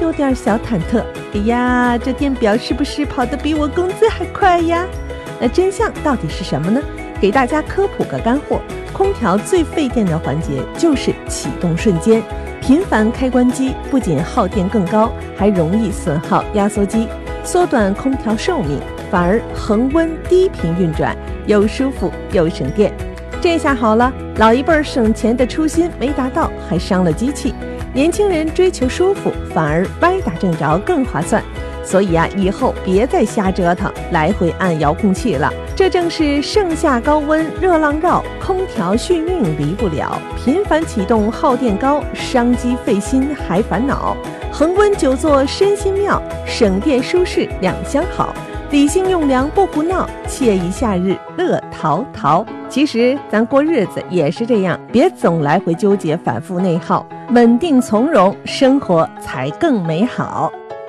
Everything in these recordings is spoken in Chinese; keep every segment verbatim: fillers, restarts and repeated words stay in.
有点小忐忑。哎呀，这电表是不是跑得比我工资还快呀？那真相到底是什么呢？给大家科普个干货，空调最费电的环节就是启动瞬间，频繁开关机不仅耗电更高，还容易损耗压缩机，缩短空调寿命，反而恒温低频运转，又舒服又省电。这下好了，老一辈省钱的初心没达到，还伤了机器；年轻人追求舒服，反而歪打正着更划算。所以啊，以后别再瞎折腾，来回按遥控器了。这正是盛夏高温热浪绕，空调续命离不了，频繁启动耗电高，伤机费心还烦恼。恒温久坐身心妙，省电舒适两相好。理性用凉不胡闹，惬意夏日乐淘淘。其实咱过日子也是这样，别总来回纠结反复内耗，稳定从容，生活才更美好。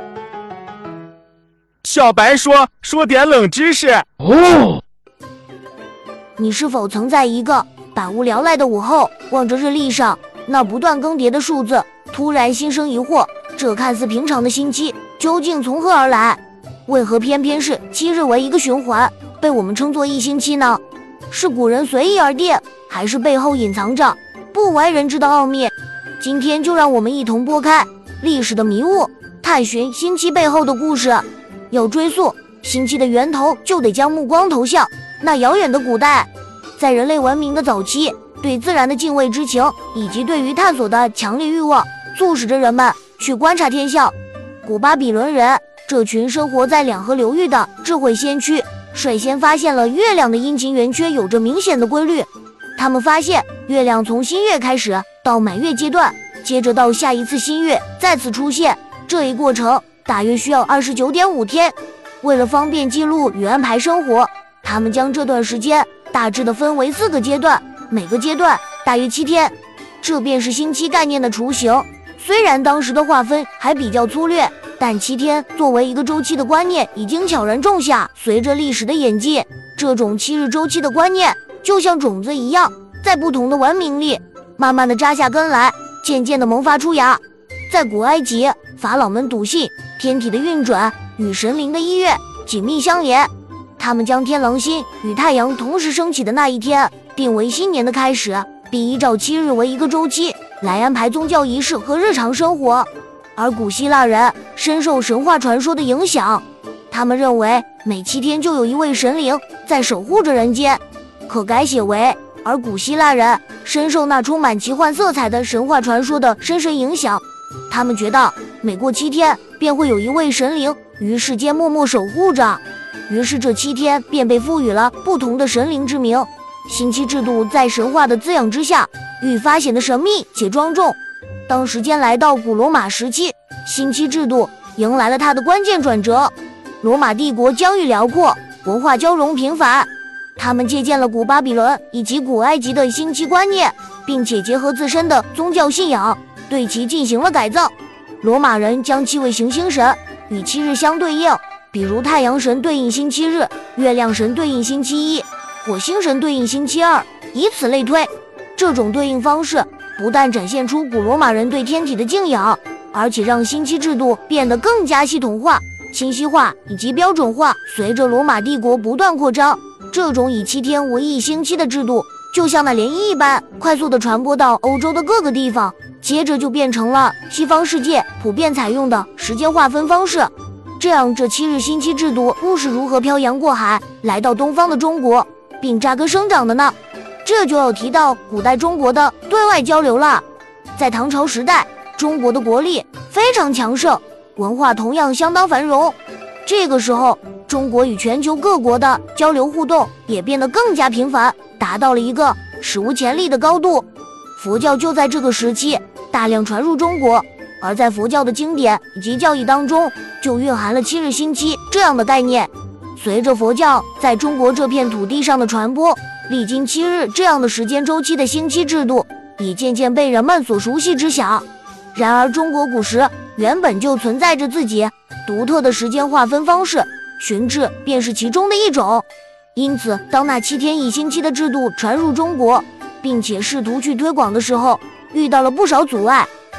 小白说说点冷知识哦。你是否曾在一个百无聊赖的午后，望着日历上那不断更迭的数字，突然心生疑惑，这看似平常的星期究竟从何而来？为何偏偏是七日为一个循环，被我们称作一星期呢？是古人随意而定，还是背后隐藏着不为人知的奥秘？今天就让我们一同拨开历史的迷雾，探寻星期背后的故事。要追溯星期的源头，就得将目光投向那遥远的古代。在人类文明的早期，对自然的敬畏之情以及对于探索的强烈欲望，促使着人们去观察天象。古巴比伦人这群生活在两河流域的智慧先驱，率先发现了月亮的阴晴圆缺有着明显的规律。他们发现月亮从新月开始到满月阶段，接着到下一次新月再次出现，这一过程大约需要 二十九点五天。为了方便记录与安排生活，他们将这段时间大致的分为四个阶段，每个阶段大约七天，这便是星期概念的雏形。虽然当时的划分还比较粗略，但七天作为一个周期的观念已经悄然种下。随着历史的演进，这种七日周期的观念就像种子一样，在不同的文明里慢慢的扎下根来，渐渐的萌发出芽。在古埃及，法老们笃信天体的运转与神灵的意愿紧密相连，他们将天狼星与太阳同时升起的那一天定为新年的开始，并依照七日为一个周期来安排宗教仪式和日常生活。而古希腊人深受神话传说的影响，他们认为每七天就有一位神灵在守护着人间，可改写为而古希腊人深受那充满奇幻色彩的神话传说的深深影响，他们觉得每过七天便会有一位神灵于世间默默守护着，于是这七天便被赋予了不同的神灵之名。星期制度在神话的滋养之下愈发显得神秘且庄重。当时间来到古罗马时期，星期制度迎来了它的关键转折。罗马帝国疆域辽阔，文化交融频繁，他们借鉴了古巴比伦以及古埃及的星期观念，并且结合自身的宗教信仰对其进行了改造。罗马人将七位行星神与七日相对应，比如太阳神对应星期日，月亮神对应星期一，火星神对应星期二，以此类推。这种对应方式不但展现出古罗马人对天体的敬仰，而且让星期制度变得更加系统化、清晰化以及标准化。随着罗马帝国不断扩张，这种以七天为一星期的制度就像那涟漪一般快速地传播到欧洲的各个地方，接着就变成了西方世界普遍采用的时间划分方式。这样这七日星期制度又是如何漂洋过海来到东方的中国并扎根生长的呢？这就要提到古代中国的对外交流了。在唐朝时代，中国的国力非常强盛，文化同样相当繁荣。这个时候，中国与全球各国的交流互动也变得更加频繁，达到了一个史无前例的高度。佛教就在这个时期大量传入中国，而在佛教的经典以及教义当中，就蕴含了七日星期这样的概念。随着佛教在中国这片土地上的传播，历经七日这样的时间周期的星期制度已渐渐被人们所熟悉知晓。然而中国古时原本就存在着自己独特的时间划分方式，旬制便是其中的一种。因此当那七天一星期的制度传入中国，并且试图去推广的时候，遇到了不少阻碍。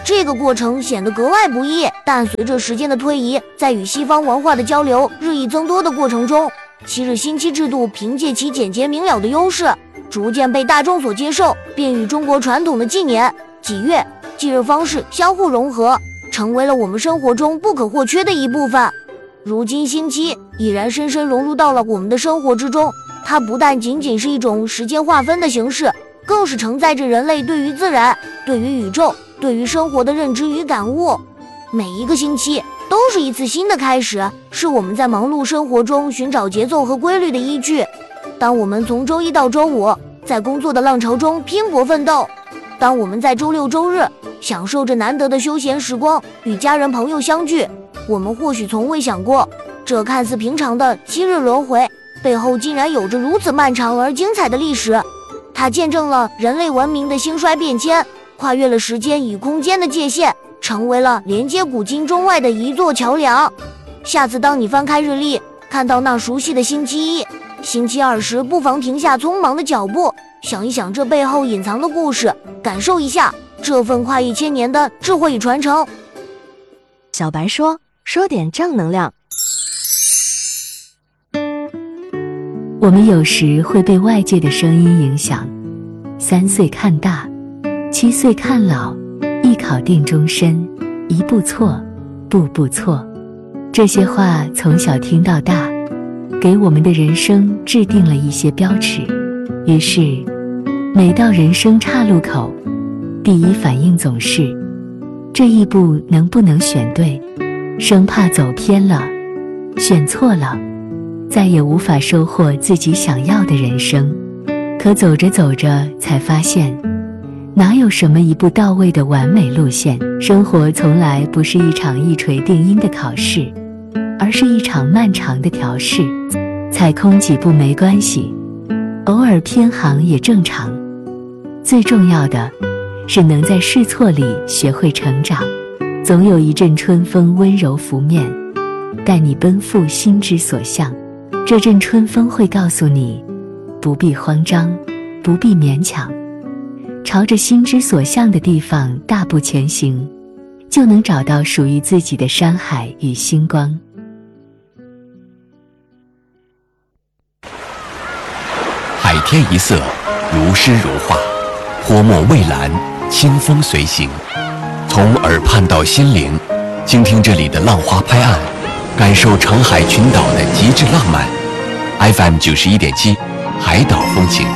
这个过程显得格外不易。但随着时间的推移，在与西方文化的交流日益增多的过程中，七日星期制度凭借其简洁明了的优势，逐渐被大众所接受，并与中国传统的纪年、纪月、忌日方式相互融合，成为了我们生活中不可或缺的一部分。如今星期已然深深融入到了我们的生活之中，它不但仅仅是一种时间划分的形式，更是承载着人类对于自然、对于宇宙、对于生活的认知与感悟。每一个星期都是一次新的开始，是我们在忙碌生活中寻找节奏和规律的依据。当我们从周一到周五在工作的浪潮中拼搏奋斗，当我们在周六周日享受着难得的休闲时光，与家人朋友相聚，我们或许从未想过，这看似平常的七日轮回背后竟然有着如此漫长而精彩的历史。它见证了人类文明的兴衰变迁，跨越了时间与空间的界限，成为了连接古今中外的一座桥梁。下次当你翻开日历，看到那熟悉的星期一、星期二时，不妨停下匆忙的脚步，想一想这背后隐藏的故事，感受一下这份跨越千年的智慧与传承。 小白说，说点正能量。 我们有时会被外界的声音影响，三岁看大，七岁看老，一考定终身，一步错，步步错。这些话从小听到大，给我们的人生制定了一些标尺。于是每到人生岔路口，第一反应总是这一步能不能选对，生怕走偏了，选错了，再也无法收获自己想要的人生。可走着走着才发现，哪有什么一步到位的完美路线？生活从来不是一场一锤定音的考试，而是一场漫长的调试。踩空几步没关系，偶尔偏航也正常。最重要的是能在试错里学会成长。总有一阵春风温柔拂面，带你奔赴心之所向。这阵春风会告诉你，不必慌张，不必勉强，朝着心之所向的地方大步前行，就能找到属于自己的山海与星光。 海天一色，如诗如画，泼墨蔚蓝，清风随行。从耳畔到心灵，倾听这里的浪花拍岸，感受成海群岛的极致浪漫。F M 九十一点七，海岛风情。